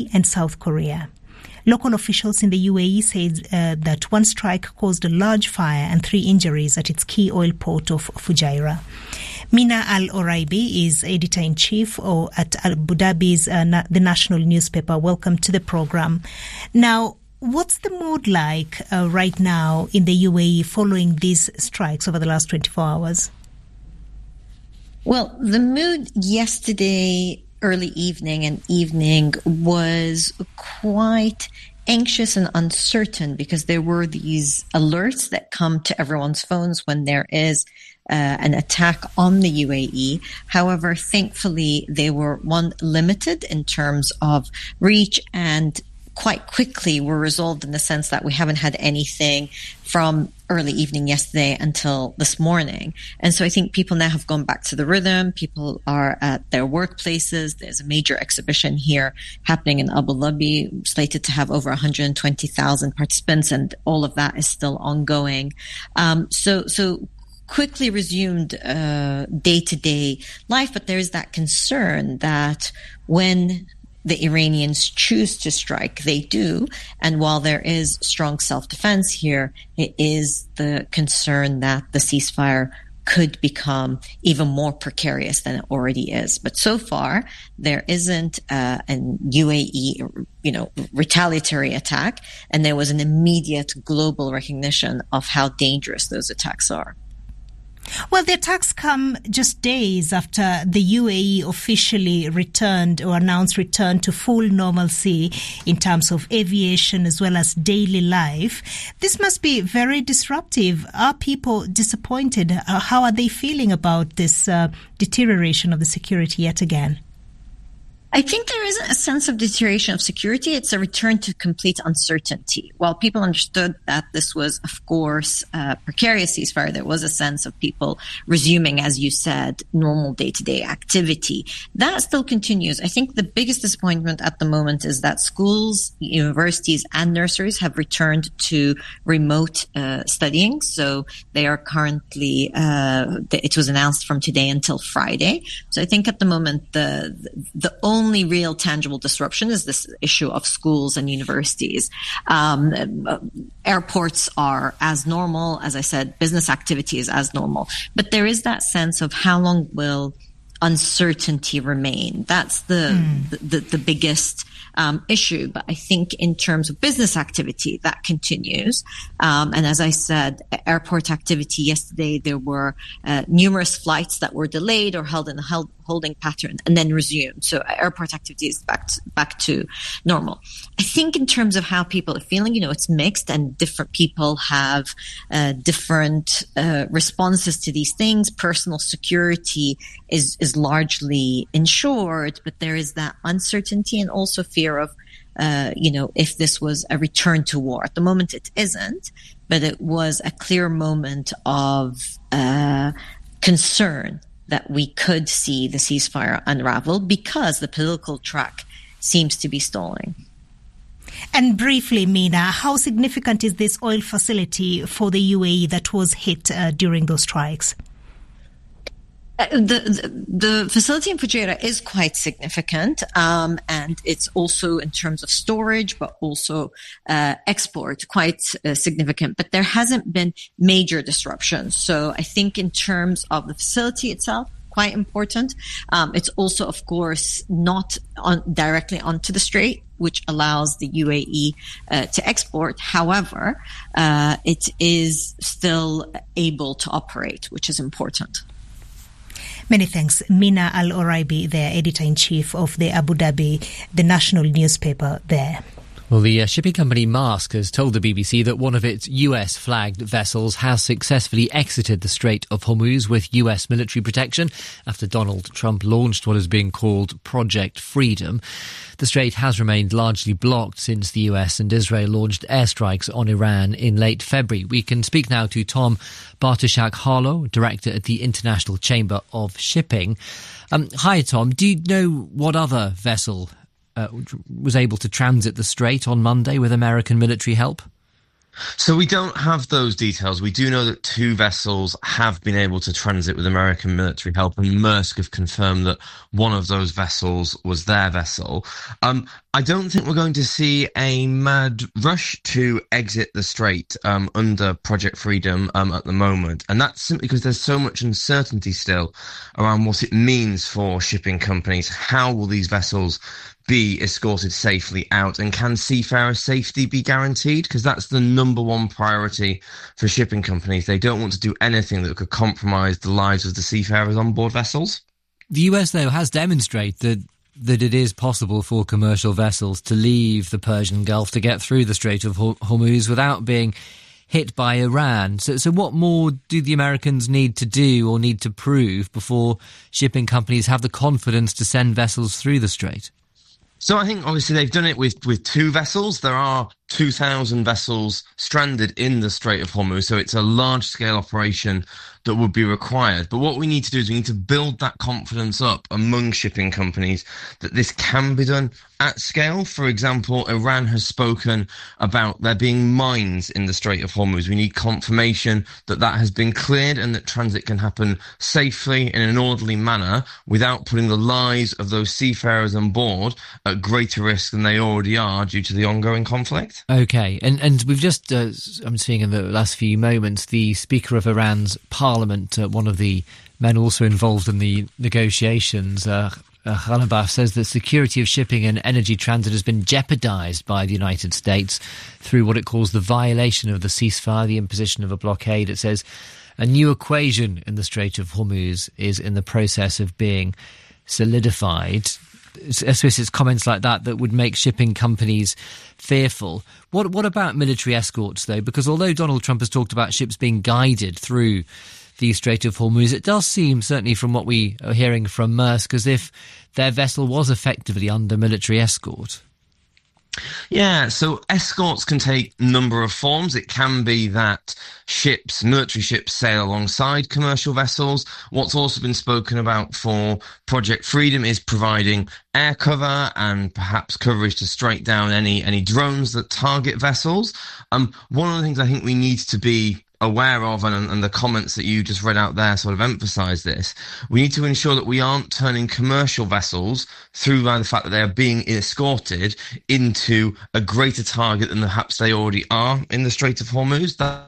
and South Korea. Local officials in the UAE said that one strike caused a large fire and 3 injuries at its key oil port of Fujairah. Mina Al-Oraibi is editor-in-chief at Abu Dhabi's the national newspaper. Welcome to the program. Now, what's the mood like right now in the UAE following these strikes over the last 24 hours? Well, the mood yesterday, early evening and evening, was quite anxious and uncertain because there were these alerts that come to everyone's phones when there is an attack on the UAE. However, thankfully, they were limited in terms of reach and quite quickly were resolved in the sense that we haven't had anything from early evening yesterday until this morning. And so I think people now have gone back to the rhythm. People are at their workplaces. There's a major exhibition here happening in Abu Dhabi, slated to have over 120,000 participants, and all of that is still ongoing. So quickly resumed day-to-day life, but there is that concern that when the Iranians choose to strike, they do. And while there is strong self-defense here, it is the concern that the ceasefire could become even more precarious than it already is. But so far, there isn't an UAE, retaliatory attack, and there was an immediate global recognition of how dangerous those attacks are. Well, the attacks come just days after the UAE officially returned or announced return to full normalcy in terms of aviation as well as daily life. This must be very disruptive. Are people disappointed? How are they feeling about this deterioration of the security yet again? I think there isn't a sense of deterioration of security. It's a return to complete uncertainty. While people understood that this was, of course, a precarious ceasefire, there was a sense of people resuming, as you said, normal day-to-day activity. That still continues. I think the biggest disappointment at the moment is that schools, universities, and nurseries have returned to remote studying. So they are currently, it was announced from today until Friday. So I think at the moment, the only real tangible disruption is this issue of schools and universities. Airports are as normal. As I said, business activity is as normal. But there is that sense of how long will uncertainty remain. That's the biggest issue. But I think in terms of business activity, that continues. And as I said, airport activity yesterday, there were numerous flights that were delayed or held in a holding pattern and then resumed. So airport activity is back to normal. I think in terms of how people are feeling, it's mixed, and different people have different responses to these things. Personal security is largely ensured, but there is that uncertainty and also fear of, if this was a return to war. At the moment, it isn't, but it was a clear moment of concern that we could see the ceasefire unravel because the political track seems to be stalling. And briefly, Mina, how significant is this oil facility for the UAE that was hit during those strikes? The facility in Fujairah is quite significant, and it's also in terms of storage, but also export, quite significant. But there hasn't been major disruptions. So I think in terms of the facility itself, quite important. It's also, of course, not directly onto the strait, which allows the UAE to export. However, it is still able to operate, which is important. Many thanks. Mina Al-Oraibi, the editor-in-chief of the Abu Dhabi, the national newspaper there. Well, the shipping company Maersk has told the BBC that one of its US-flagged vessels has successfully exited the Strait of Hormuz with US military protection after Donald Trump launched what is being called Project Freedom. The strait has remained largely blocked since the US and Israel launched airstrikes on Iran in late February. We can speak now to Tom Bartoszak-Harlow, director at the International Chamber of Shipping. Hi, Tom. Do you know what other vessel was able to transit the strait on Monday with American military help? So we don't have those details. We do know that 2 vessels have been able to transit with American military help, and Maersk have confirmed that one of those vessels was their vessel. I don't think we're going to see a mad rush to exit the strait under Project Freedom at the moment. And that's simply because there's so much uncertainty still around what it means for shipping companies. How will these vessels be escorted safely out, and can seafarer safety be guaranteed? Because that's the number one priority for shipping companies. They don't want to do anything that could compromise the lives of the seafarers on board vessels. The US, though, has demonstrated that it is possible for commercial vessels to leave the Persian Gulf to get through the Strait of Hormuz without being hit by Iran. So what more do the Americans need to do or need to prove before shipping companies have the confidence to send vessels through the strait? So I think obviously they've done it with two vessels. There are 2,000 vessels stranded in the Strait of Hormuz, so it's a large-scale operation that would be required. But what we need to do is we need to build that confidence up among shipping companies that this can be done at scale. For example, Iran has spoken about there being mines in the Strait of Hormuz. We need confirmation that that has been cleared and that transit can happen safely in an orderly manner without putting the lives of those seafarers on board at greater risk than they already are due to the ongoing conflict. OK, and we've just, I'm seeing in the last few moments, the Speaker of Iran's Parliament, one of the men also involved in the negotiations, Ghalibaf, says that security of shipping and energy transit has been jeopardised by the United States through what it calls the violation of the ceasefire, the imposition of a blockade. It says a new equation in the Strait of Hormuz is in the process of being solidified. I suppose it's comments like that would make shipping companies fearful. What about military escorts, though? Because although Donald Trump has talked about ships being guided through the Strait of Hormuz, it does seem, certainly from what we are hearing from Maersk, as if their vessel was effectively under military escort. Yeah, so escorts can take a number of forms. It can be that military ships sail alongside commercial vessels. What's also been spoken about for Project Freedom is providing air cover and perhaps coverage to strike down any drones that target vessels. One of the things I think we need to be aware of, and the comments that you just read out there sort of emphasise this, we need to ensure that we aren't turning commercial vessels, through by the fact that they are being escorted, into a greater target than perhaps they already are in the Strait of Hormuz. That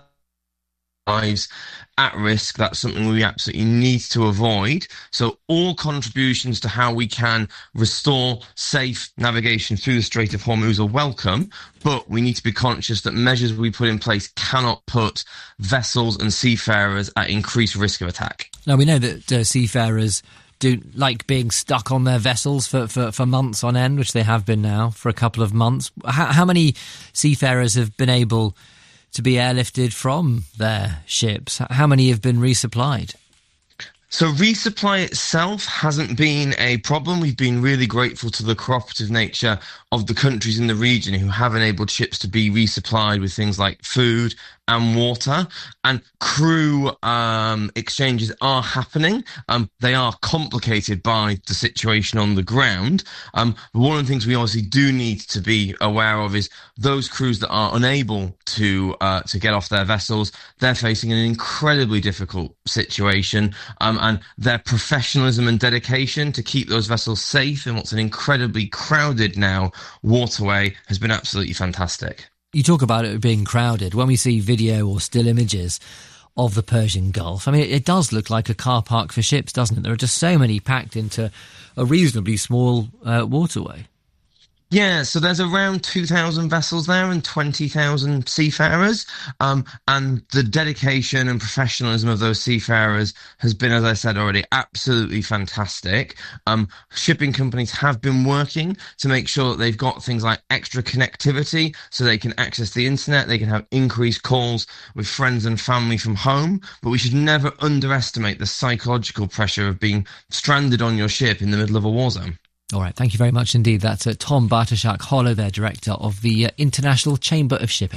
lives at risk. That's something we absolutely need to avoid. So all contributions to how we can restore safe navigation through the Strait of Hormuz are welcome, but we need to be conscious that measures we put in place cannot put vessels and seafarers at increased risk of attack. Now, we know that seafarers do like being stuck on their vessels for months on end, which they have been now for a couple of months. How many seafarers have been able to be airlifted from their ships? How many have been resupplied? So resupply itself hasn't been a problem. We've been really grateful to the cooperative nature of the countries in the region who have enabled ships to be resupplied with things like food and water, and crew exchanges are happening. They are complicated by the situation on the ground. But one of the things we obviously do need to be aware of is those crews that are unable to get off their vessels. They're facing an incredibly difficult situation, and their professionalism and dedication to keep those vessels safe in what's an incredibly crowded now waterway has been absolutely fantastic. You talk about it being crowded. When we see video or still images of the Persian Gulf, I mean, it does look like a car park for ships, doesn't it? There are just so many packed into a reasonably small waterway. Yeah, so there's around 2,000 vessels there and 20,000 seafarers. And the dedication and professionalism of those seafarers has been, as I said already, absolutely fantastic. Shipping companies have been working to make sure that they've got things like extra connectivity so they can access the internet, they can have increased calls with friends and family from home. But we should never underestimate the psychological pressure of being stranded on your ship in the middle of a war zone. All right, thank you very much indeed. That's Tom Bartoszak-Hollow, their director of the International Chamber of Shipping.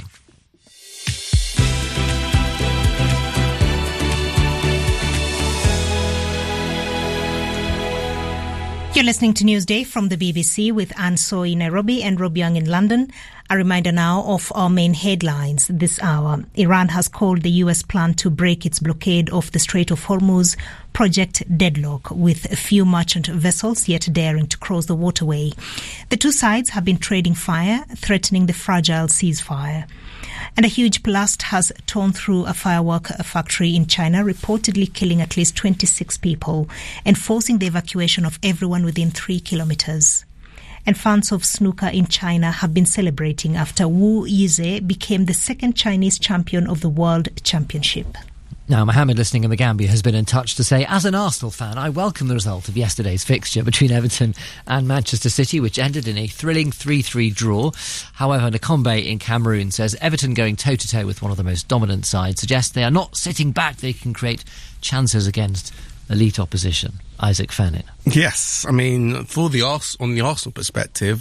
You're listening to Newsday from the BBC with Anne Soy in Nairobi and Rob Young in London. A reminder now of our main headlines this hour. Iran has called the US plan to break its blockade of the Strait of Hormuz Project Deadlock, with a few merchant vessels yet daring to cross the waterway. The two sides have been trading fire, threatening the fragile ceasefire. And a huge blast has torn through a firework factory in China, reportedly killing at least 26 people and forcing the evacuation of everyone within 3 kilometers. And fans of snooker in China have been celebrating after Wu Yize became the second Chinese champion of the World Championship. Now, Mohammed, listening in the Gambia, has been in touch to say, as an Arsenal fan, I welcome the result of yesterday's fixture between Everton and Manchester City, which ended in a thrilling 3-3 draw. However, Nakombe in Cameroon says Everton going toe-to-toe with one of the most dominant sides suggests they are not sitting back. They can create chances against elite opposition. Isaac Fennin. Yes, I mean, on the Arsenal perspective,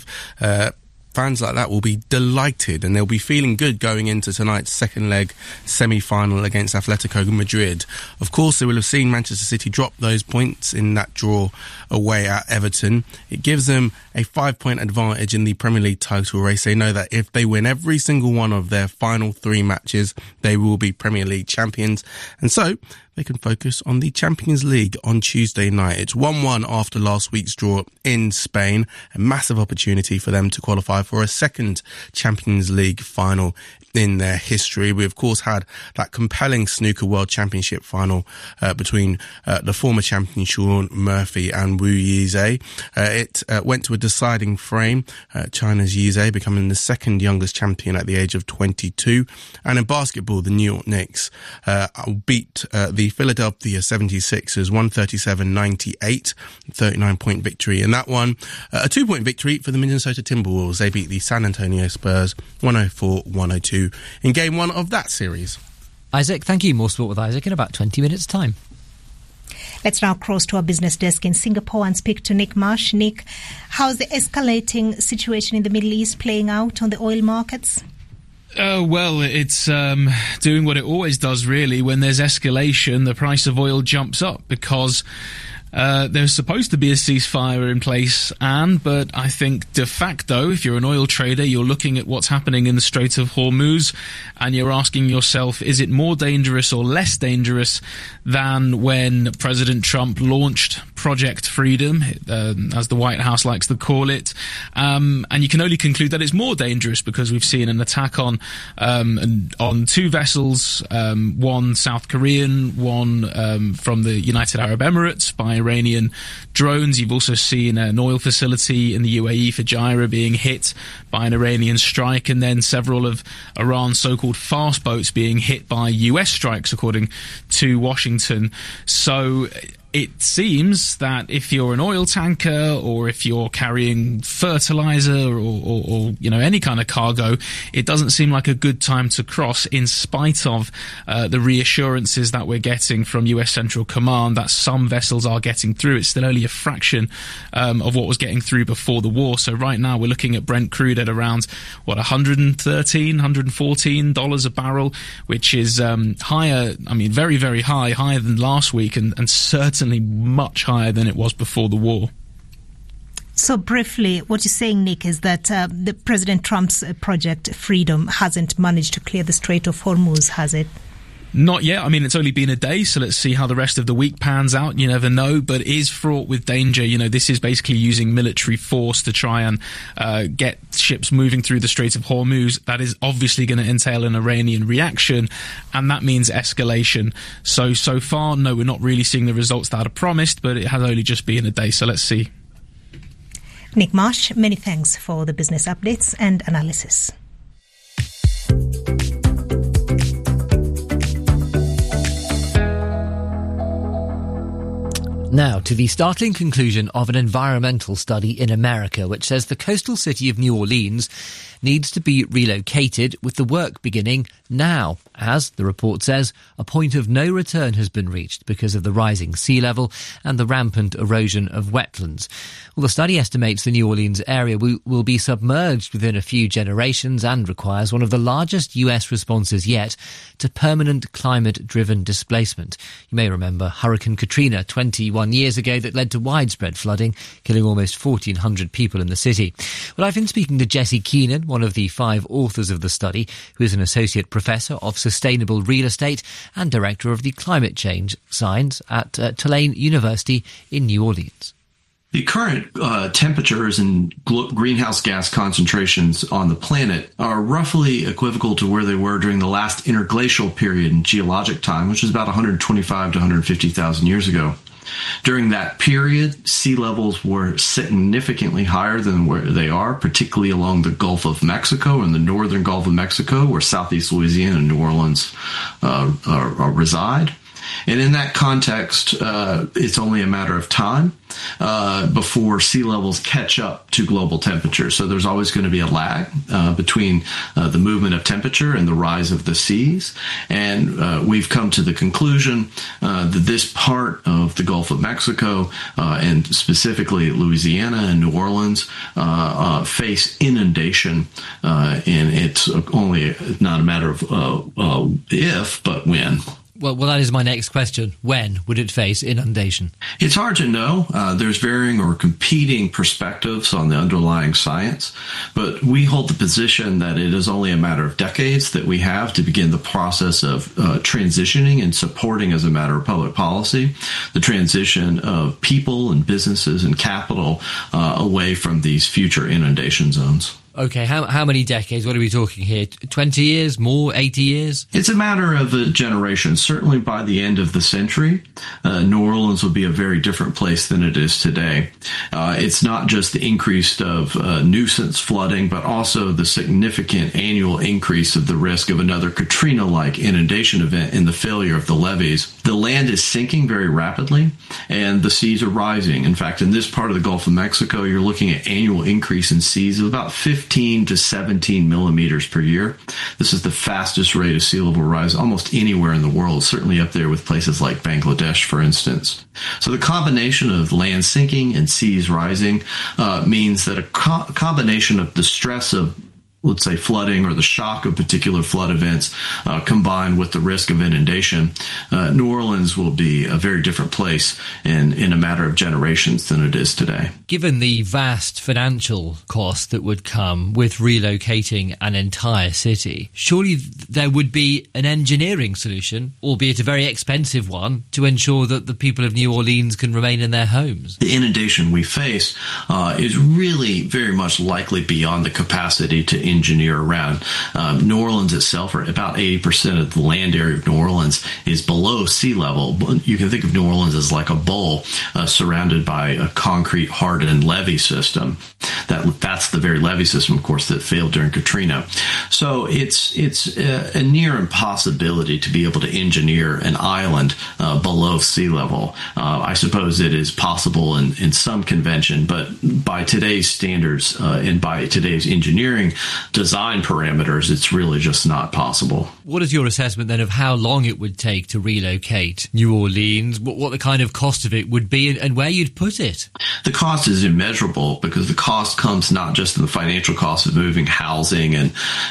fans like that will be delighted and they'll be feeling good going into tonight's second leg semi-final against Atletico Madrid. Of course, they will have seen Manchester City drop those points in that draw away at Everton. It gives them a 5-point advantage in the Premier League title race. They know that if they win every single one of their final 3 matches, they will be Premier League champions. And so they can focus on the Champions League on Tuesday night. It's 1-1 after last week's draw in Spain. A massive opportunity for them to qualify for a second Champions League final in their history. We, of course, had that compelling Snooker World Championship final between the former champion Shaun Murphy and Wu Yize. It went to a deciding frame, China's Yize becoming the second youngest champion at the age of 22. And in basketball, the New York Knicks beat the Philadelphia 76ers 137-98, 39-point victory in that one. A 2-point victory for the Minnesota Timberwolves. They beat the San Antonio Spurs 104-102 in game 1 of that series. Isaac, thank you. More sport with Isaac in about 20 minutes' time. Let's now cross to our business desk in Singapore and speak to Nick Marsh. Nick, how's the escalating situation in the Middle East playing out on the oil markets? Well, it's doing what it always does, really. When there's escalation, the price of oil jumps up because there's supposed to be a ceasefire in place, but I think de facto, if you're an oil trader, you're looking at what's happening in the Strait of Hormuz and you're asking yourself, is it more dangerous or less dangerous than when President Trump launched Project Freedom, as the White House likes to call it? And you can only conclude that it's more dangerous because we've seen an attack on 2 vessels, one South Korean, one from the United Arab Emirates by Iranian drones. You've also seen an oil facility in the UAE, Fujairah, being hit by an Iranian strike, and then several of Iran's so-called fast boats being hit by US strikes, according to Washington. So it seems that if you're an oil tanker or if you're carrying fertilizer or any kind of cargo, it doesn't seem like a good time to cross, in spite of the reassurances that we're getting from US Central Command that some vessels are getting through. It's still only a fraction of what was getting through before the war. So right now we're looking at Brent crude at around, $113, $114 a barrel, which is higher, very, very higher than last week and certainly much higher than it was before the war. So briefly, what you're saying, Nick, is that the President Trump's Project Freedom hasn't managed to clear the Strait of Hormuz, has it? Not yet. It's only been a day, so let's see how the rest of the week pans out. You never know, but it is fraught with danger. This is basically using military force to try and get ships moving through the Strait of Hormuz. That is obviously going to entail an Iranian reaction, and that means escalation. So far, no, we're not really seeing the results that are promised, but it has only just been a day, so let's see. Nick Marsh, many thanks for the business updates and analysis. Now, to the startling conclusion of an environmental study in America, which says the coastal city of New Orleans needs to be relocated, with the work beginning now, as, the report says, a point of no return has been reached because of the rising sea level and the rampant erosion of wetlands. Well, the study estimates the New Orleans area will be submerged within a few generations and requires one of the largest US responses yet to permanent climate-driven displacement. You may remember Hurricane Katrina 21 21 years ago that led to widespread flooding, killing almost 1,400 people in the city. Well, I've been speaking to Jesse Keenan, one of the 5 authors of the study, who is an associate professor of sustainable real estate and director of the climate change science at Tulane University in New Orleans. The current temperatures and greenhouse gas concentrations on the planet are roughly equivocal to where they were during the last interglacial period in geologic time, which is about 125 to 150,000 years ago. During that period, sea levels were significantly higher than where they are, particularly along the Gulf of Mexico and the northern Gulf of Mexico, where southeast Louisiana and New Orleans reside. And in that context, it's only a matter of time before sea levels catch up to global temperature. So there's always going to be a lag between the movement of temperature and the rise of the seas. And we've come to the conclusion that this part of the Gulf of Mexico and specifically Louisiana and New Orleans face inundation. And it's only not a matter of if, but when. Well, that is my next question. When would it face inundation? It's hard to know. There's varying or competing perspectives on the underlying science, but we hold the position that it is only a matter of decades that we have to begin the process of transitioning and supporting, as a matter of public policy, the transition of people and businesses and capital away from these future inundation zones. Okay, how many decades? What are we talking here? 20 years? More? 80 years? It's a matter of a generation. Certainly by the end of the century, New Orleans will be a very different place than it is today. It's not just the increase of nuisance flooding, but also the significant annual increase of the risk of another Katrina-like inundation event in the failure of the levees. The land is sinking very rapidly, and the seas are rising. In fact, in this part of the Gulf of Mexico, you're looking at annual increase in seas of about 15 to 17 millimeters per year. This is the fastest rate of sea level rise almost anywhere in the world, certainly up there with places like Bangladesh, for instance. So the combination of land sinking and seas rising means that a combination of the stress of, let's say, flooding or the shock of particular flood events combined with the risk of inundation, New Orleans will be a very different place in a matter of generations than it is today. Given the vast financial cost that would come with relocating an entire city, surely there would be an engineering solution, albeit a very expensive one, to ensure that the people of New Orleans can remain in their homes. The inundation we face is really very much likely beyond the capacity to engineer around. New Orleans itself, or about 80% of the land area of New Orleans, is below sea level. You can think of New Orleans as like a bowl surrounded by a concrete hardened levee system. That's the very levee system, of course, that failed during Katrina. So it's a near impossibility to be able to engineer an island below sea level. I suppose it is possible in some convention, but by today's standards and by today's engineering design parameters, it's really just not possible. What is your assessment then of how long it would take to relocate New Orleans, what the kind of cost of it would be, and where you'd put it? The cost is immeasurable because the cost comes not just in the financial cost of moving housing and,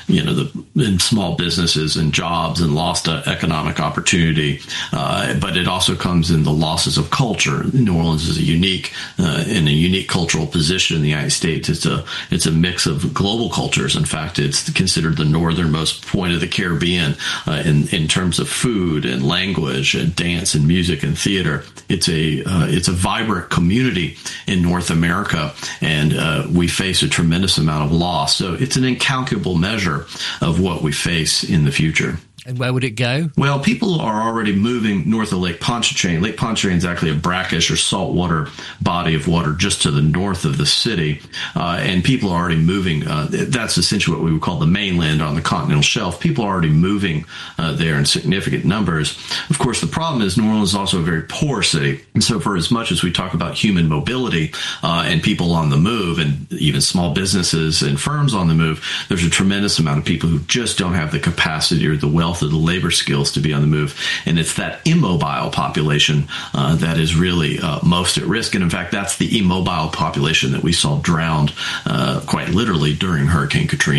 in small businesses and jobs and lost economic opportunity, but it also comes in the losses of culture. New Orleans is in a unique cultural position in the United States. It's a mix of global cultures. In fact, it's considered the northernmost point of the Caribbean in terms of food and language and dance and music and theater. It's a vibrant community in North America, and we face a tremendous amount of loss. So it's an incalculable measure of what we face in the future. And where would it go? Well, people are already moving north of Lake Pontchartrain. Lake Pontchartrain is actually a brackish or saltwater body of water just to the north of the city. And people are already moving. That's essentially what we would call the mainland on the continental shelf. People are already moving there in significant numbers. Of course, the problem is New Orleans is also a very poor city. And so for as much as we talk about human mobility and people on the move and even small businesses and firms on the move, there's a tremendous amount of people who just don't have the capacity or the wealth of the labor skills to be on the move. And it's that immobile population that is really most at risk. And in fact, that's the immobile population that we saw drowned quite literally during Hurricane Katrina.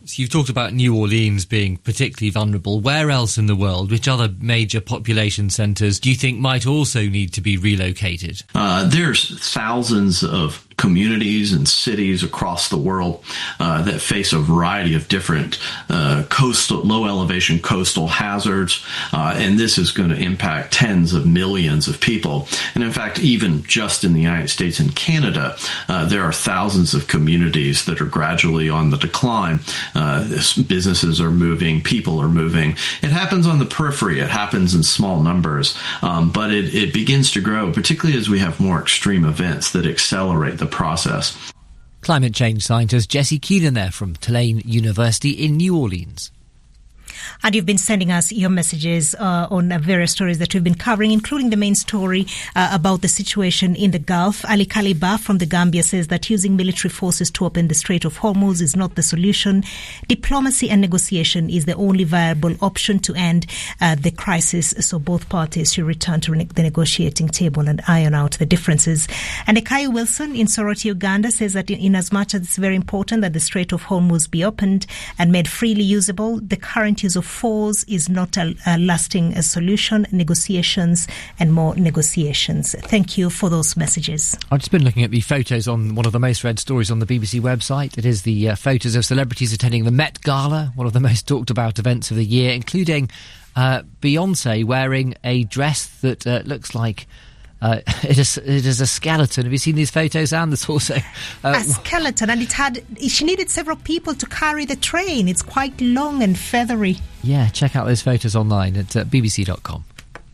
So you've talked about New Orleans being particularly vulnerable. Where else in the world, which other major population centres do you think might also need to be relocated? There's thousands of communities and cities across the world that face a variety of different low elevation coastal hazards, and this is going to impact tens of millions of people. And in fact, even just in the United States and Canada, there are thousands of communities that are gradually on the decline. Businesses are moving, people are moving. It happens on the periphery, it happens in small numbers, but it begins to grow, particularly as we have more extreme events that accelerate the process. Climate change scientist Jessie Keenan there from Tulane University in New Orleans. And you've been sending us your messages on various stories that we've been covering, including the main story about the situation in the Gulf. Ali Kaliba from the Gambia says that using military forces to open the Strait of Hormuz is not the solution. Diplomacy and negotiation is the only viable option to end the crisis, so both parties should return to the negotiating table and iron out the differences. And Ekai Wilson in Soroti, Uganda says that in as much as it's very important that the Strait of Hormuz be opened and made freely usable, the current use of force is not a lasting solution. Negotiations and more negotiations. Thank you for those messages. I've just been looking at the photos on one of the most read stories on the BBC website. It is the photos of celebrities attending the Met Gala, one of the most talked about events of the year, including Beyonce wearing a dress that looks like it is a skeleton. Have you seen these photos, Anne? There's also a skeleton, and she needed several people to carry the train. It's quite long and feathery. Yeah, check out those photos online at bbc.com.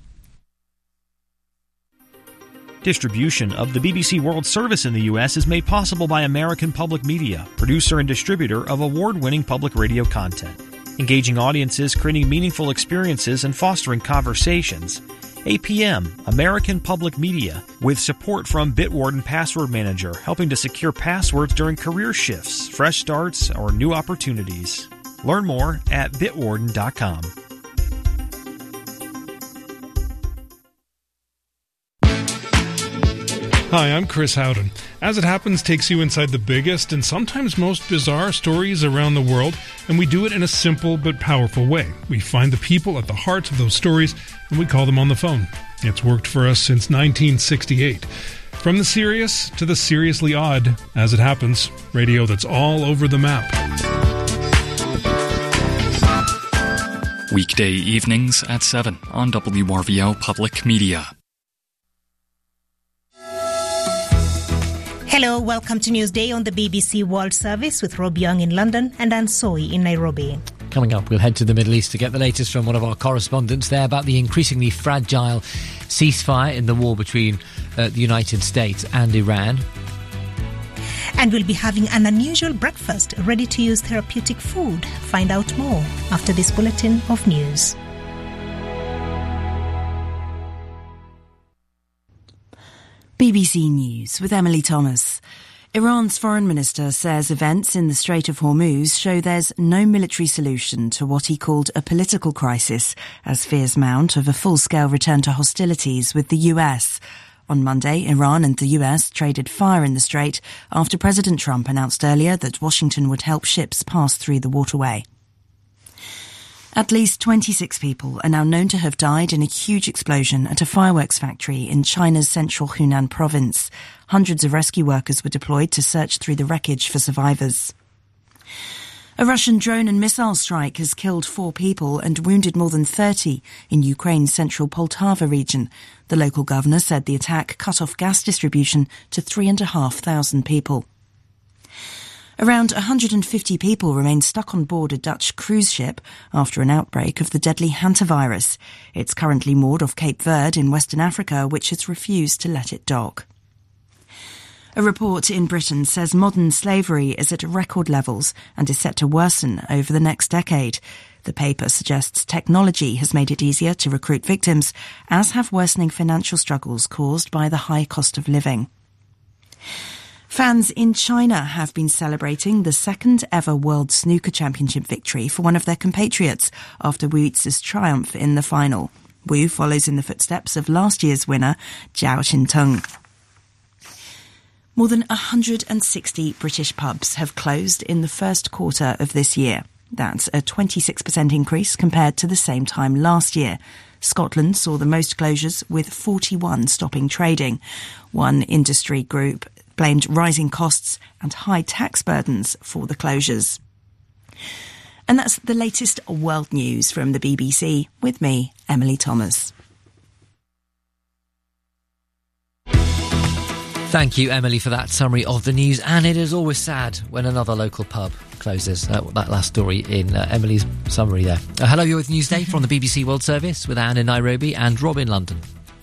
Distribution of the BBC World Service in the U.S. is made possible by American Public Media, producer and distributor of award-winning public radio content. Engaging audiences, creating meaningful experiences, and fostering conversations. APM, American Public Media, with support from Bitwarden Password Manager, helping to secure passwords during career shifts, fresh starts, or new opportunities. Learn more at bitwarden.com. Hi, I'm Chris Howden. As It Happens takes you inside the biggest and sometimes most bizarre stories around the world, and we do it in a simple but powerful way. We find the people at the heart of those stories, and we call them on the phone. It's worked for us since 1968. From the serious to the seriously odd, As It Happens, radio that's all over the map. Weekday evenings at 7 on WRVL Public Media. Hello, welcome to Newsday on the BBC World Service with Rob Young in London and Anne Soy in Nairobi. Coming up, we'll head to the Middle East to get the latest from one of our correspondents there about the increasingly fragile ceasefire in the war between the United States and Iran. And we'll be having an unusual breakfast, ready-to-use therapeutic food. Find out more after this bulletin of news. BBC News with Emily Thomas. Iran's foreign minister says events in the Strait of Hormuz show there's no military solution to what he called a political crisis, as fears mount of a full-scale return to hostilities with the US. On Monday, Iran and the US traded fire in the strait after President Trump announced earlier that Washington would help ships pass through the waterway. At least 26 people are now known to have died in a huge explosion at a fireworks factory in China's central Hunan province. Hundreds of rescue workers were deployed to search through the wreckage for survivors. A Russian drone and missile strike has killed 4 people and wounded more than 30 in Ukraine's central Poltava region. The local governor said the attack cut off gas distribution to 3,500 people. Around 150 people remain stuck on board a Dutch cruise ship after an outbreak of the deadly hantavirus. It's currently moored off Cape Verde in Western Africa, which has refused to let it dock. A report in Britain says modern slavery is at record levels and is set to worsen over the next decade. The paper suggests technology has made it easier to recruit victims, as have worsening financial struggles caused by the high cost of living. Fans in China have been celebrating the second ever World Snooker Championship victory for one of their compatriots after Wu Yi's triumph in the final. Wu follows in the footsteps of last year's winner, Zhao Qinteng. More than 160 British pubs have closed in the first quarter of this year. That's a 26% increase compared to the same time last year. Scotland saw the most closures, with 41 stopping trading. One industry group blamed rising costs and high tax burdens for the closures. And that's the latest world news from the BBC, with me, Emily Thomas. Thank you, Emily, for that summary of the news. And it is always sad when another local pub closes. That last story in Emily's summary there. Hello, you're with Newsday from the BBC World Service with Anne in Nairobi and Rob in London.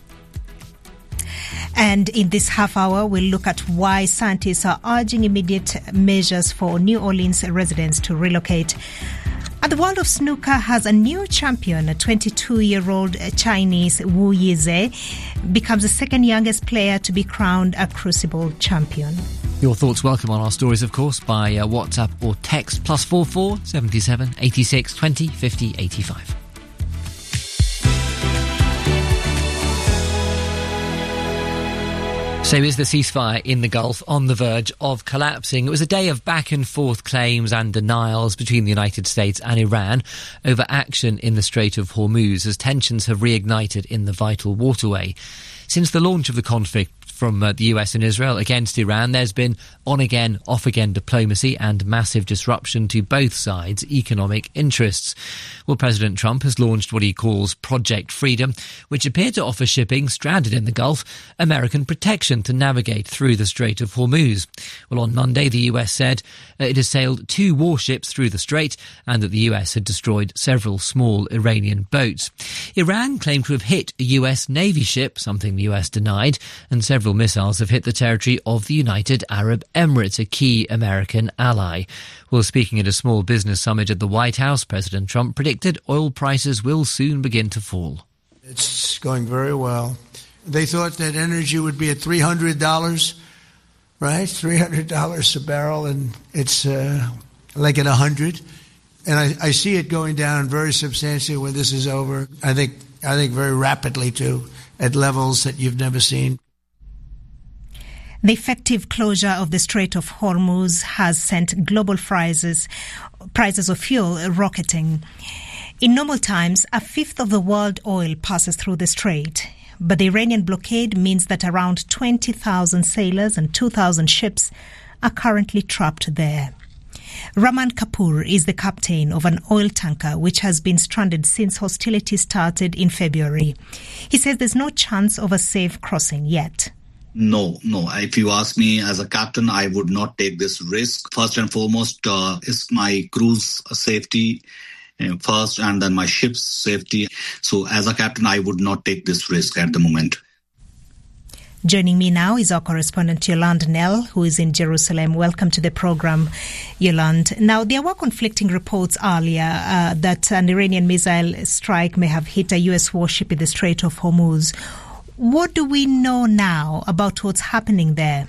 And in this half hour, we'll look at why scientists are urging immediate measures for New Orleans residents to relocate. And the world of snooker has a new champion. A 22-year-old Chinese Wu Yize becomes the second youngest player to be crowned a Crucible champion. Your thoughts welcome on our stories, of course, by WhatsApp or text +44 77 86 20 50 85. So is the ceasefire in the Gulf on the verge of collapsing? It was a day of back and forth claims and denials between the United States and Iran over action in the Strait of Hormuz as tensions have reignited in the vital waterway. Since the launch of the conflict from the US and Israel against Iran, there's been on-again, off-again diplomacy and massive disruption to both sides' economic interests. Well, President Trump has launched what he calls Project Freedom, which appeared to offer shipping stranded in the Gulf American protection to navigate through the Strait of Hormuz. Well, on Monday, the US said it has sailed 2 warships through the strait and that the US had destroyed several small Iranian boats. Iran claimed to have hit a US Navy ship, something the US denied, and several missiles have hit the territory of the United Arab Emirates, a key American ally. Well, speaking at a small business summit at the White House, President Trump predicted oil prices will soon begin to fall. It's going very well. They thought that energy would be at $300, right? $300 a barrel, and it's like at 100. And I see it going down very substantially when this is over. I think very rapidly too, at levels that you've never seen. The effective closure of the Strait of Hormuz has sent global prices of fuel rocketing. In normal times, a fifth of the world oil passes through the strait. But the Iranian blockade means that around 20,000 sailors and 2,000 ships are currently trapped there. Raman Kapoor is the captain of an oil tanker which has been stranded since hostilities started in February. He says there's no chance of a safe crossing yet. No. If you ask me as a captain, I would not take this risk. First and foremost is my crew's safety first, and then my ship's safety. So as a captain, I would not take this risk at the moment. Joining me now is our correspondent Yolande Nell, who is in Jerusalem. Welcome to the program, Yolande. Now, there were conflicting reports earlier that an Iranian missile strike may have hit a U.S. warship in the Strait of Hormuz. What do we know now about what's happening there?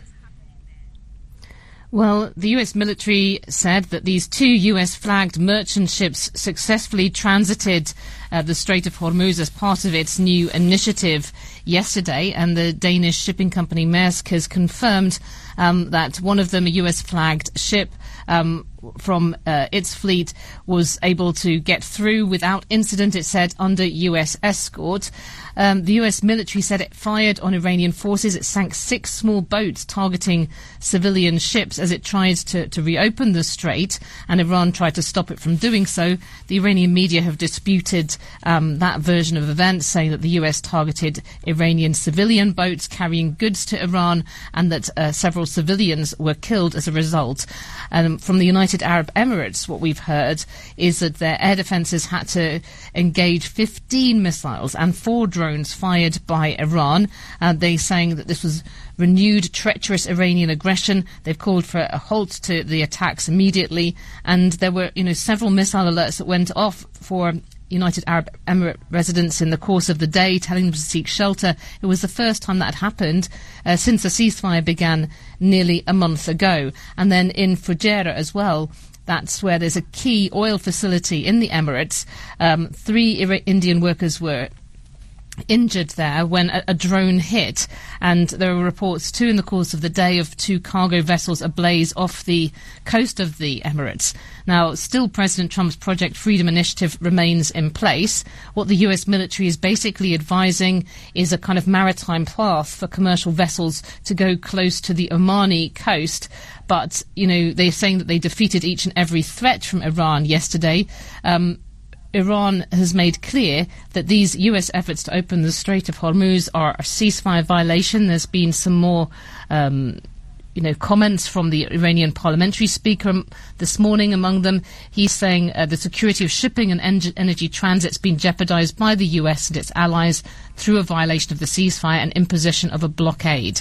Well, the US military said that these 2 US-flagged merchant ships successfully transited the Strait of Hormuz as part of its new initiative yesterday, and the Danish shipping company Maersk has confirmed that one of them, a US-flagged ship from its fleet, was able to get through without incident, it said, under US escort. The US military said it fired on Iranian forces. It sank 6 small boats targeting civilian ships as it tried to reopen the strait, and Iran tried to stop it from doing so. The Iranian media have disputed that version of events, saying that the US targeted Iranian civilian boats carrying goods to Iran and that several civilians were killed as a result. From the United Arab Emirates, what we've heard is that their air defences had to engage 15 missiles and 4 drones fired by Iran. They saying that this was renewed treacherous Iranian aggression. They've called for a halt to the attacks immediately, and there were several missile alerts that went off for United Arab Emirates residents in the course of the day, telling them to seek shelter. It was the first time that had happened since the ceasefire began nearly a month ago. And then in Fujairah as well, that's where there's a key oil facility in the Emirates. 3 Indian workers were injured there when a drone hit, and there were reports too in the course of the day of 2 cargo vessels ablaze off the coast of the Emirates. Now, still President Trump's Project Freedom Initiative remains in place. What the US military is basically advising is a kind of maritime path for commercial vessels to go close to the Omani coast. But, they're saying that they defeated each and every threat from Iran yesterday. Iran has made clear that these US efforts to open the Strait of Hormuz are a ceasefire violation. There's been some more, comments from the Iranian parliamentary speaker this morning. Among them, he's saying the security of shipping and energy transit's been jeopardized by the US and its allies through a violation of the ceasefire and imposition of a blockade.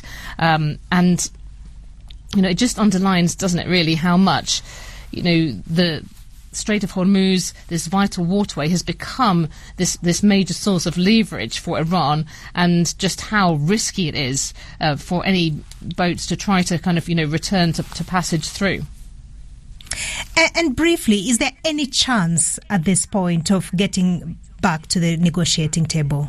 It just underlines, doesn't it, really, how much, the Strait of Hormuz, this vital waterway, has become this major source of leverage for Iran, and just how risky it is for any boats to try to kind of, return to passage through. And briefly, is there any chance at this point of getting back to the negotiating table?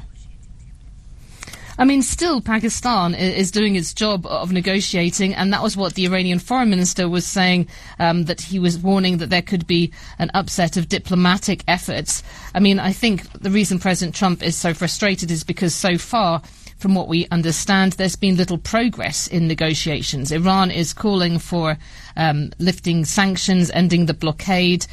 I mean, still Pakistan is doing its job of negotiating, and that was what the Iranian foreign minister was saying, that he was warning that there could be an upset of diplomatic efforts. I mean, I think the reason President Trump is so frustrated is because so far, from what we understand, there's been little progress in negotiations. Iran is calling for lifting sanctions, ending the blockade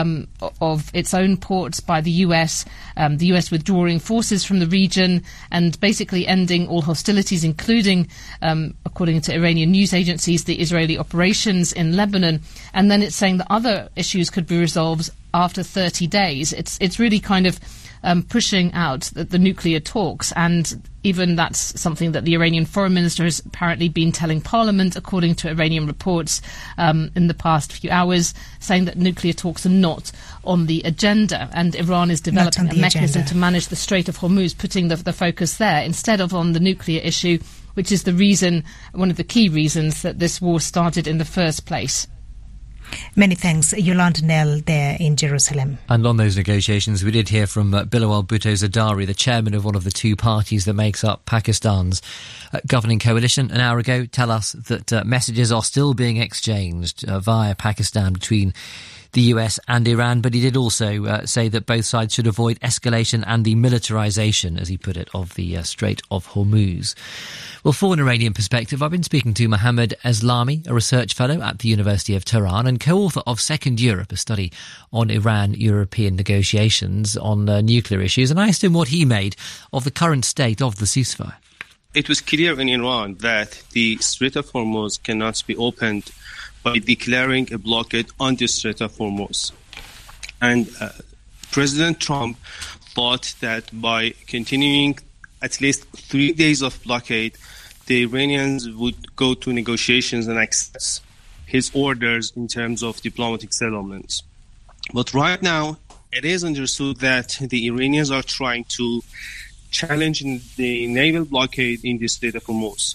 of its own ports by the US withdrawing forces from the region, and basically ending all hostilities, including, according to Iranian news agencies, the Israeli operations in Lebanon. And then it's saying that other issues could be resolved after 30 days. It's really kind of pushing out the nuclear talks, and even that's something that the Iranian foreign minister has apparently been telling Parliament, according to Iranian reports in the past few hours, saying that nuclear talks are not on the agenda, and Iran is developing a mechanism to manage the Strait of Hormuz, putting the focus there instead of on the nuclear issue, which is one of the key reasons that this war started in the first place. Many thanks, Yolande Nell there in Jerusalem. And on those negotiations, we did hear from Bilawal Bhutto Zardari, the chairman of one of the 2 parties that makes up Pakistan's governing coalition an hour ago, tell us that messages are still being exchanged via Pakistan between the US and Iran, but he did also say that both sides should avoid escalation and the militarisation, as he put it, of the Strait of Hormuz. Well, for an Iranian perspective, I've been speaking to Mohammad Eslami, a research fellow at the University of Tehran and co-author of Second Europe, a study on Iran-European negotiations on nuclear issues, and I asked him what he made of the current state of the ceasefire. It was clear in Iran that the Strait of Hormuz cannot be opened by declaring a blockade on the Strait of Hormuz. And President Trump thought that by continuing at least 3 days of blockade, the Iranians would go to negotiations and accept his orders in terms of diplomatic settlements. But right now, it is understood that the Iranians are trying to challenge the naval blockade in the Strait of Hormuz.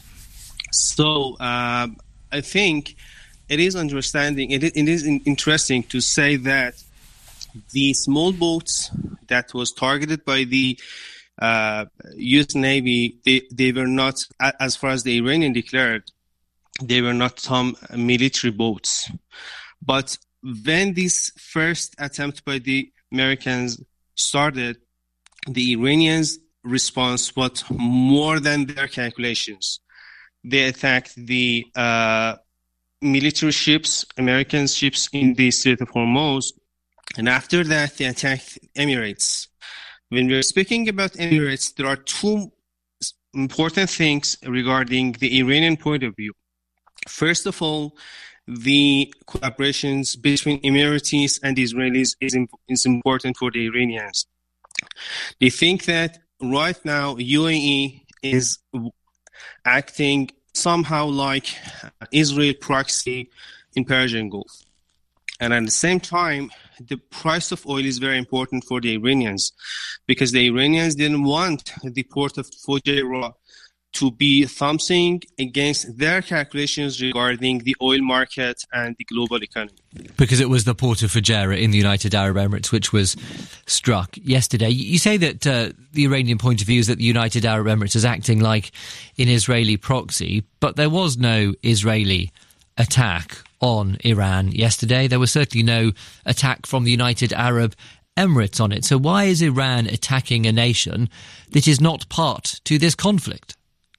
So I think it is interesting to say that the small boats that was targeted by the U.S. Navy, they were not, as far as the Iranian declared, they were not some military boats. But when this first attempt by the Americans started, the Iranians' response was more than their calculations. They attacked the military ships, American ships in the Strait of Hormuz, and after that they attacked Emirates. When we're speaking about Emirates, there are 2 important things regarding the Iranian point of view. First of all, the collaborations between Emiratis and Israelis is important for the Iranians. They think that right now UAE is acting somehow like Israel proxy in Persian Gulf. And at the same time, the price of oil is very important for the Iranians, because the Iranians didn't want the port of Fujairah to be something against their calculations regarding the oil market and the global economy. Because it was the port of Fujairah in the United Arab Emirates which was struck yesterday. You say that the Iranian point of view is that the United Arab Emirates is acting like an Israeli proxy, but there was no Israeli attack on Iran yesterday. There was certainly no attack from the United Arab Emirates on it. So why is Iran attacking a nation that is not part to this conflict?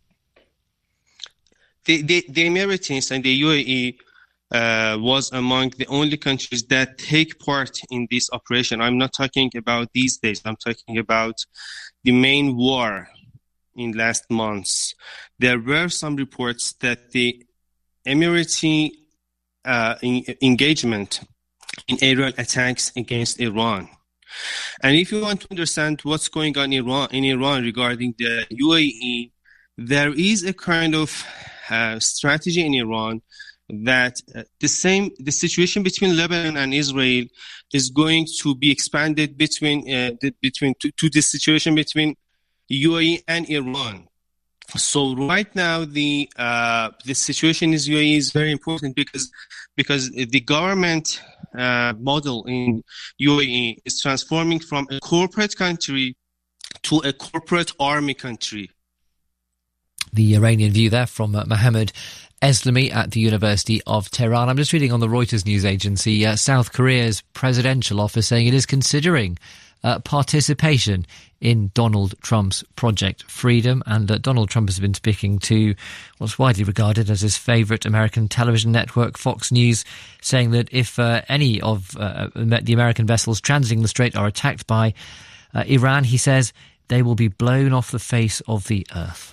The Emirates and the UAE was among the only countries that take part in this operation. I'm not talking about these days. I'm talking about the main war in last months. There were some reports that the Emirati engagement in aerial attacks against Iran. And if you want to understand what's going on in Iran regarding the UAE, there is a kind of strategy in Iran that the situation between Lebanon and Israel is going to be expanded to the situation between UAE and Iran. So right now the situation in UAE is very important because the government model in UAE is transforming from a corporate country to a corporate army country. The Iranian view there from Mohammad Eslami at the University of Tehran. I'm just reading on the Reuters news agency, South Korea's presidential office saying it is considering participation in Donald Trump's Project Freedom. And Donald Trump has been speaking to what's widely regarded as his favourite American television network, Fox News, saying that if any of the American vessels transiting the strait are attacked by Iran, he says they will be blown off the face of the earth.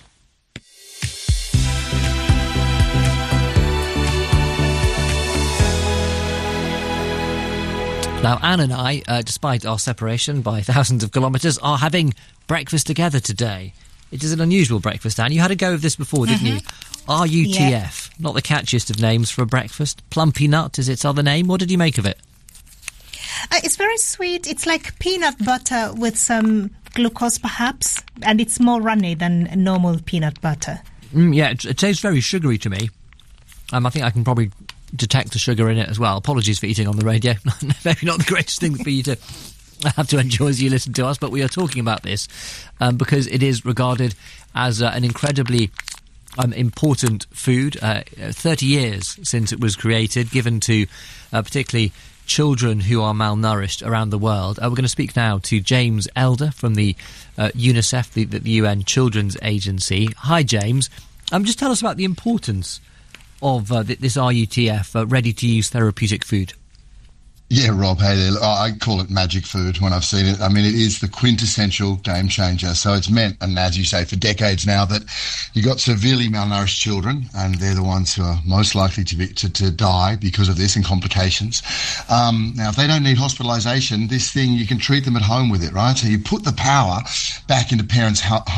Now, Anne and I, despite our separation by thousands of kilometres, are having breakfast together today. It is an unusual breakfast, Anne. You had a go of this before, didn't you? RUTF, yeah. Not the catchiest of names for a breakfast. Plumpy Nut is its other name. What did you make of it? It's very sweet. It's like peanut butter with some glucose, perhaps, and it's more runny than normal peanut butter. Yeah, it tastes very sugary to me. I think I can probably detect the sugar in it as well. Apologies for eating on the radio. Maybe not the greatest thing for you to have to enjoy as you listen to us, but we are talking about this because it is regarded as an incredibly important food. 30 years since it was created, given to particularly children who are malnourished around the world. We're going to speak now to James Elder from the UNICEF, the UN Children's Agency. Hi, James. Just tell us about the importance of this RUTF, ready-to-use therapeutic food. Yeah, Rob, hey there. I call it magic food when I've seen it. I mean, it is the quintessential game changer. So it's meant, and as you say, for decades now, that you got severely malnourished children, and they're the ones who are most likely to die because of this and complications. Now, if they don't need hospitalisation, this thing, you can treat them at home with it, right? So you put the power back into parents'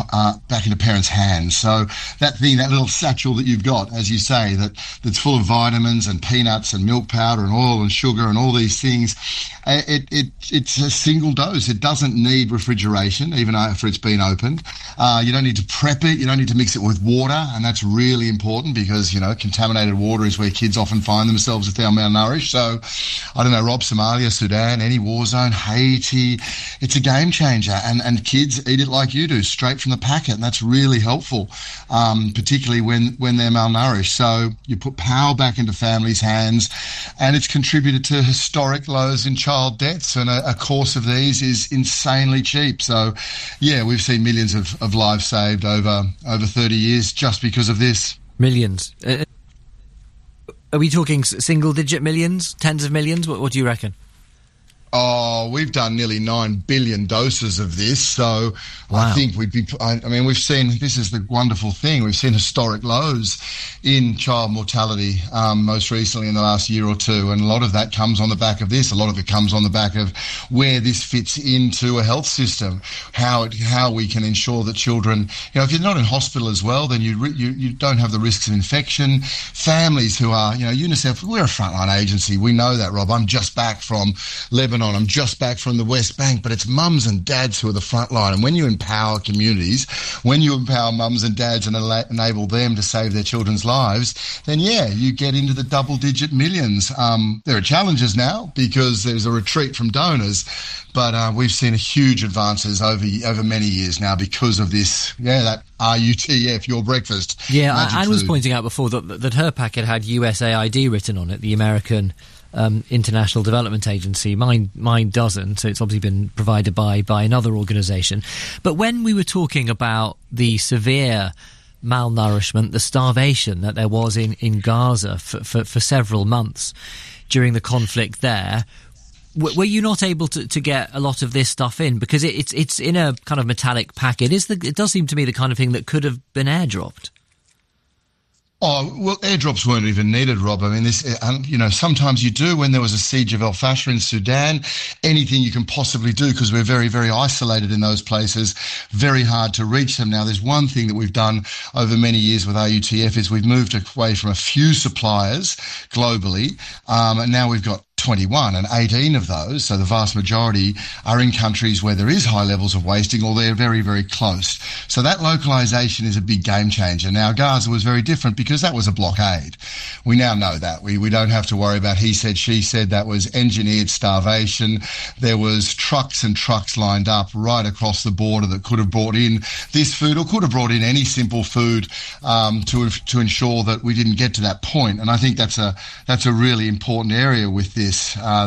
hands. So that thing, that little satchel that you've got, as you say, that's full of vitamins and peanuts and milk powder and oil and sugar and all these things, it's a single dose. It doesn't need refrigeration, even after it's been opened. You don't need to prep it. You don't need to mix it with water, and that's really important because, contaminated water is where kids often find themselves if they're malnourished. So, I don't know, Rob, Somalia, Sudan, any war zone, Haiti, it's a game changer, and kids eat it like you do, straight from the packet, and that's really helpful, particularly when they're malnourished. So you put power back into families' hands, and it's contributed to historic lows in child deaths, and a course of these is insanely cheap. So, yeah, we've seen millions of lives saved over 30 years just because of this. Millions. Are we talking single-digit millions, tens of millions? What do you reckon? Oh, we've done nearly 9 billion doses of this, so wow. I think we've seen, this is the wonderful thing, we've seen historic lows in child mortality most recently in the last year or two, and a lot of that comes on the back of this. A lot of it comes on the back of where this fits into a health system, how we can ensure that children, if you're not in hospital as well, then you don't have the risks of infection. Families who are, UNICEF, we're a frontline agency, we know that, Rob. I'm just back from Lebanon on. I'm just back from the West Bank, but it's mums and dads who are the front line. And when you empower communities, when you empower mums and dads and enable them to save their children's lives, then yeah, you get into the double-digit millions. There are challenges now because there's a retreat from donors, but we've seen huge advances over many years now because of this. Yeah, that RUTF, your breakfast. Yeah, Anne was pointing out before that her packet had USAID written on it, the American International Development Agency. Mine doesn't, so it's obviously been provided by another organisation. But when we were talking about the severe malnourishment, the starvation that there was in Gaza for several months during the conflict there, were you not able to get a lot of this stuff in? Because it's in a kind of metallic packet. It does seem to me the kind of thing that could have been airdropped. Oh, well, airdrops weren't even needed, Rob. I mean, sometimes you do. When there was a siege of El Fasher in Sudan, anything you can possibly do, because we're very, very isolated in those places, very hard to reach them. Now, there's one thing that we've done over many years with RUTF is we've moved away from a few suppliers globally, and now we've got 21, and 18 of those, so the vast majority, are in countries where there is high levels of wasting or they're very, very close. So that localization is a big game changer. Now, Gaza was very different because that was a blockade. We now know that. We don't have to worry about he said, she said. That was engineered starvation. There was trucks and trucks lined up right across the border that could have brought in this food or could have brought in any simple food to ensure that we didn't get to that point. And I think that's a really important area with this.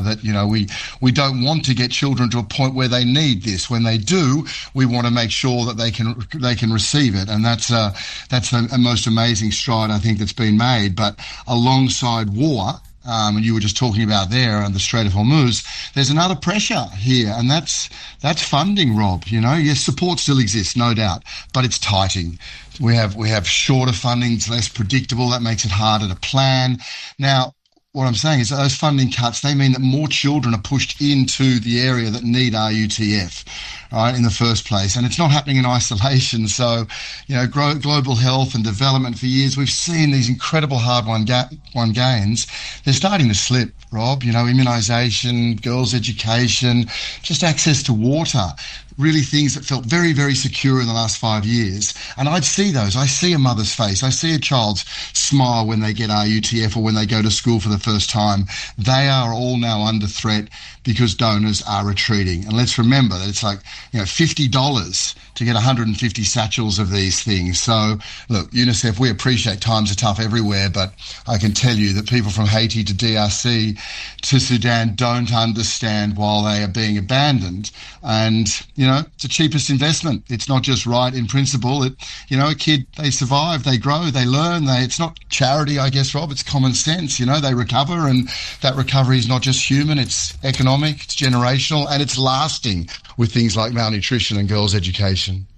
We don't want to get children to a point where they need this. When they do, we want to make sure that they can receive it, and that's a most amazing stride I think that's been made. But alongside war, and you were just talking about there on the Strait of Hormuz, there's another pressure here, and that's funding, Rob. Yes, support still exists, no doubt, but it's tightening. We have shorter funding, it's less predictable. That makes it harder to plan. Now, what I'm saying is that those funding cuts, they mean that more children are pushed into the area that need RUTF, right, in the first place. And it's not happening in isolation. So, global health and development for years, we've seen these incredible hard-won gains. They're starting to slip, Rob. Immunisation, girls' education, just access to water. Really things that felt very, very secure in the last 5 years. And I'd see those. I see a mother's face. I see a child's smile when they get RUTF or when they go to school for the first time. They are all now under threat because donors are retreating. And let's remember that it's like, $50 to get 150 satchels of these things. So, look, UNICEF, we appreciate times are tough everywhere, but I can tell you that people from Haiti to DRC to Sudan don't understand why they are being abandoned. And, it's the cheapest investment. It's not just right in principle. A kid, they survive, they grow, they learn. It's not charity, I guess, Rob. It's common sense. They recover, and that recovery is not just human. It's economic, it's generational, and it's lasting with things like malnutrition and girls' education.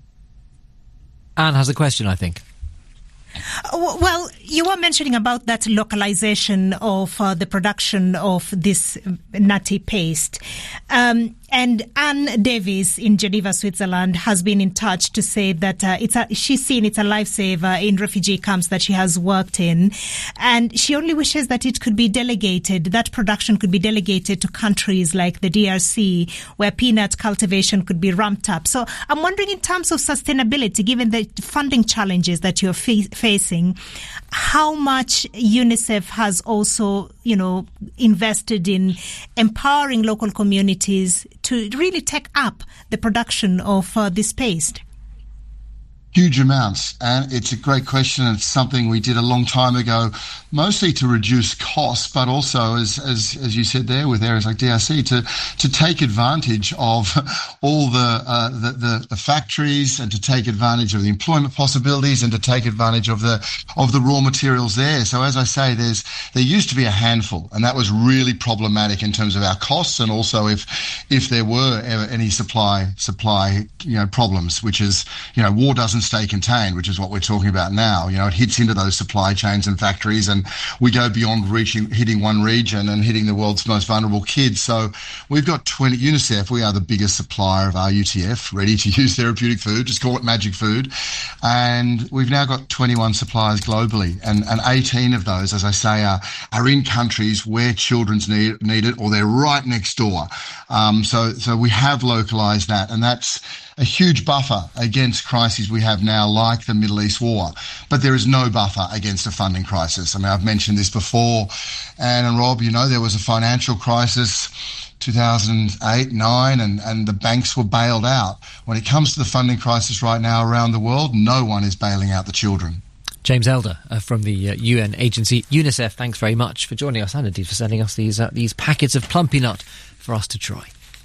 Anne has a question, I think. Well, you were mentioning about that localization of the production of this nutty paste. And Anne Davis in Geneva, Switzerland, has been in touch to say that she's seen it's a lifesaver in refugee camps that she has worked in. And she only wishes that it could be delegated, that production could be delegated to countries like the DRC, where peanut cultivation could be ramped up. So I'm wondering, in terms of sustainability, given the funding challenges that you're facing, how much UNICEF has also, invested in empowering local communities to really take up the production of this paste? Huge amounts, and it's a great question. It's something we did a long time ago, mostly to reduce costs, but also, as you said there, with areas like DRC, to take advantage of all the factories, and to take advantage of the employment possibilities, and to take advantage of the raw materials there. So, as I say, there used to be a handful, and that was really problematic in terms of our costs, and also if there were ever any supply problems, which is war doesn't doesn't stay contained, which is what we're talking about now. You know, it hits into those supply chains and factories, and we go beyond hitting one region and hitting the world's most vulnerable kids. So we've got UNICEF, we are the biggest supplier of RUTF, ready-to-use therapeutic food, just call it magic food. And we've now got 21 suppliers globally, and 18 of those, as I say, are in countries where children's need it, or they're right next door. So we have localised that, and that's a huge buffer against crises we have now, like the Middle East war. But there is no buffer against a funding crisis. I mean, I've mentioned this before, Anne and Rob, you know, there was a financial crisis 2008-9, and the banks were bailed out. When it comes to the funding crisis right now around the world, no one is bailing out the children. James Elder from the UN agency UNICEF, thanks very much for joining us, and indeed for sending us these packets of Plumpy Nut for us to try.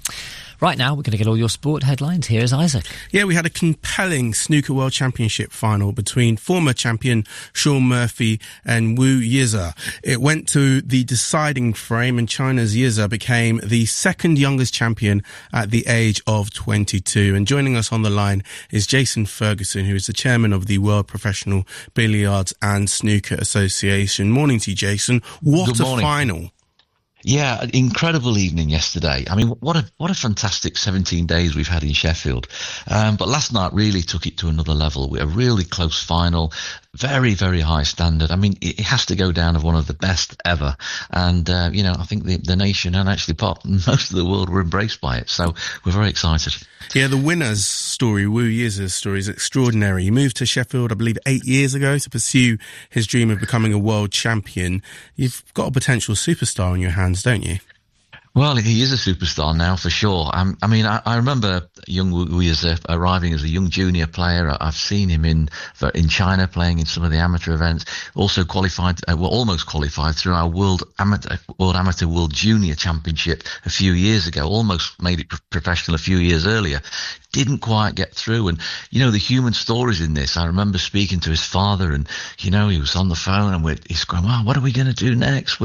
Right now, we're going to get all your sport headlines. Here is Isaac. Yeah, we had a compelling Snooker World Championship final between former champion Shaun Murphy and Wu Yize. It went to the deciding frame, and China's Yize became the second youngest champion at the age of 22. And joining us on the line is Jason Ferguson, who is the chairman of the World Professional Billiards and Snooker Association. Morning to you, Jason. What a final. Yeah, incredible evening yesterday. I mean, what a fantastic 17 days we've had in Sheffield. But last night really took it to another level. We had a really close final, very, very high standard. I mean, it has to go down as one of the best ever. And, you know, I think the nation and actually most of the world were embraced by it. So we're very excited. Yeah, the winner's story, Wu Yize's story, is extraordinary. He moved to Sheffield, I believe, 8 years ago to pursue his dream of becoming a world champion. You've got a potential superstar on your hands, don't you? Well, he is a superstar now, for sure. I mean, I remember young Wu Yize arriving as a young junior player. I've seen him in China playing in some of the amateur events. Also qualified, almost qualified through our World Amateur World Junior Championship a few years ago. Almost made it professional a few years earlier. Didn't quite get through. And, you know, the human stories in this, I remember speaking to his father, and, you know, he was on the phone and he's going, well, what are we going to do next?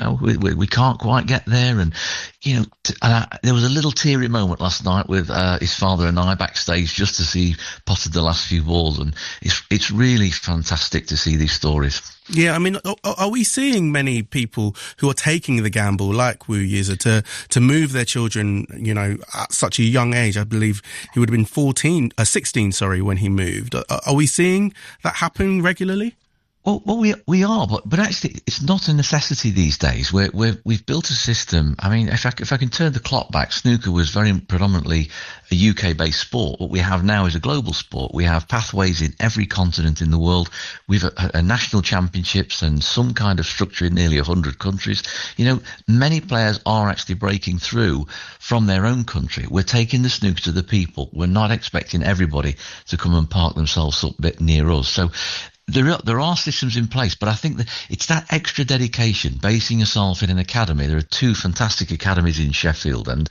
We can't quite get there. And, you know, there was a little teary moment last night with his father and I backstage just as he potted the last few balls. And it's really fantastic to see these stories. Yeah, I mean, are we seeing many people who are taking the gamble, like Wu Yize, to move their children, you know, at such a young age? I believe he would have been 16, when he moved. Are we seeing that happen regularly? Well, we are, but actually, it's not a necessity these days. We've built a system. I mean, if I can turn the clock back, snooker was very predominantly a UK-based sport. What we have now is a global sport. We have pathways in every continent in the world. We've a national championships and some kind of structure in nearly 100 countries. You know, many players are actually breaking through from their own country. We're taking the snooker to the people. We're not expecting everybody to come and park themselves up a bit near us. So there are systems in place, but I think that it's that extra dedication, basing yourself in an academy. There are 2 fantastic academies in Sheffield, and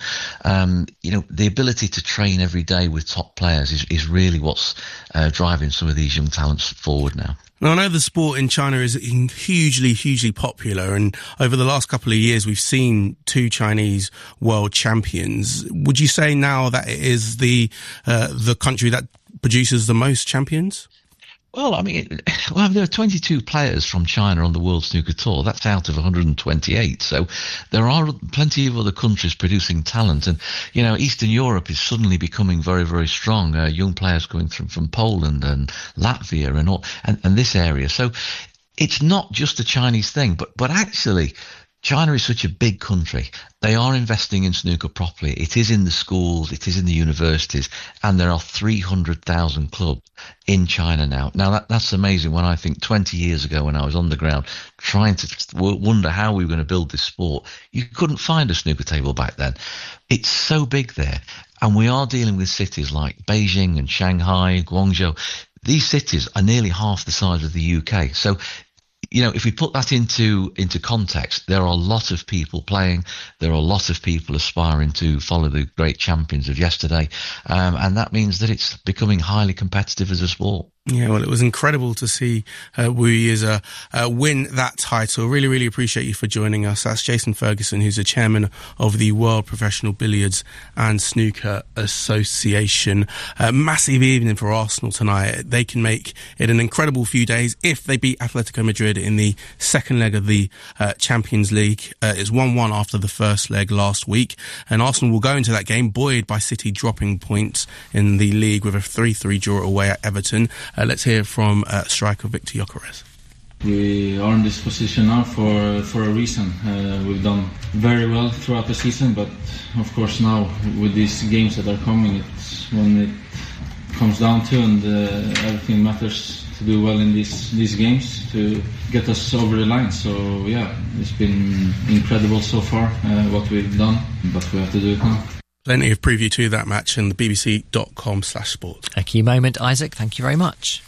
you know, the ability to train every day with top players is really what's driving some of these young talents forward now. Now, I know the sport in China is hugely, hugely popular, and over the last couple of years, we've seen 2 Chinese world champions. Would you say now that it is the country that produces the most champions? Well, I mean, there are 22 players from China on the World Snooker Tour. That's out of 128. So there are plenty of other countries producing talent. And, you know, Eastern Europe is suddenly becoming very, very strong. Young players coming from Poland and Latvia and this area. So it's not just a Chinese thing, but actually, China is such a big country. They are investing in snooker properly. It is in the schools, it is in the universities, and there are 300,000 clubs in China now. Now, that's amazing. When I think 20 years ago when I was on the ground trying to wonder how we were going to build this sport, you couldn't find a snooker table back then. It's so big there. And we are dealing with cities like Beijing and Shanghai, Guangzhou. These cities are nearly half the size of the UK. So, you know, if we put that into context, there are a lot of people playing. There are a lot of people aspiring to follow the great champions of yesterday. And that means that it's becoming highly competitive as a sport. Yeah, well, it was incredible to see Wu Yize win that title. Really, really appreciate you for joining us. That's Jason Ferguson, who's the chairman of the World Professional Billiards and Snooker Association. Massive evening for Arsenal tonight. They can make it an incredible few days if they beat Atletico Madrid in the second leg of the Champions League. It's 1-1 after the first leg last week, and Arsenal will go into that game buoyed by City dropping points in the league with a 3-3 draw away at Everton. Let's hear from striker Victor Gyökeres. We are in this position now for a reason. We've done very well throughout the season, but of course now with these games that are coming, it's when it comes down to, and everything matters to do well in these games to get us over the line. So yeah, it's been incredible so far what we've done, but we have to do it now. Plenty of preview to that match in the bbc.com/sport. A key moment, Isaac. Thank you very much.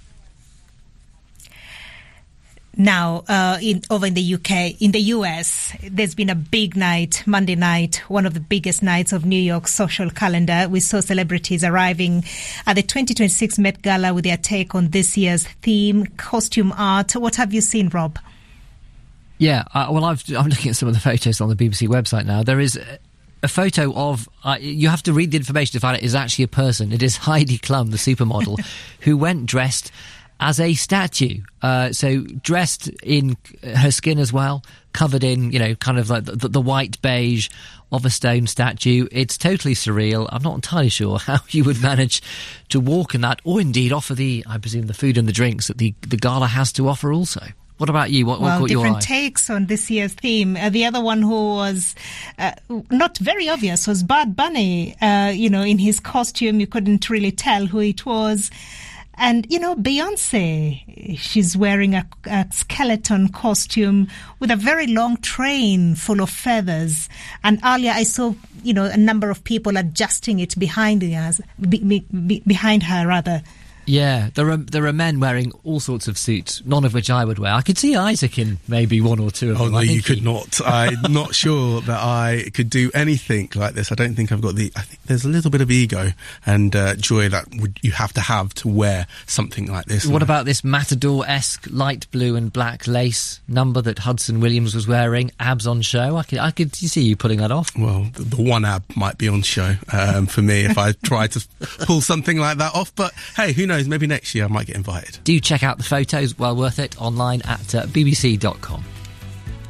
Now, over in the UK, in the US, there's been a big night, Monday night, one of the biggest nights of New York's social calendar. We saw celebrities arriving at the 2026 Met Gala with their take on this year's theme, costume art. What have you seen, Rob? Yeah, well, I'm looking at some of the photos on the BBC website now. There is a photo of, you have to read the information to find it is actually a person. It is Heidi Klum, the supermodel, who went dressed as a statue. So dressed in her skin as well, covered in, kind of like the white beige of a stone statue. It's totally surreal. I'm not entirely sure how you would manage to walk in that, or indeed offer I presume, the food and the drinks that the gala has to offer also. What about you? What caught your eye? Different takes on this year's theme. The other one who was not very obvious was Bad Bunny. In his costume, you couldn't really tell who it was. And, Beyonce, she's wearing a skeleton costume with a very long train full of feathers. And earlier I saw, a number of people adjusting it behind her, rather. Yeah, there are men wearing all sorts of suits, none of which I would wear. I could see Isaac in maybe one or two of them. Oh, no, you could not. I'm not sure that I could do anything like this. I don't think I've got I think there's a little bit of ego and joy that you have to wear something like this. What about this Matador-esque light blue and black lace number that Hudson Williams was wearing? Abs on show? I could see you pulling that off. Well, the one ab might be on show for me if I try to pull something like that off. But hey, who knows? Maybe next year I might get invited. Do check out the photos, well worth it, online at bbc.com.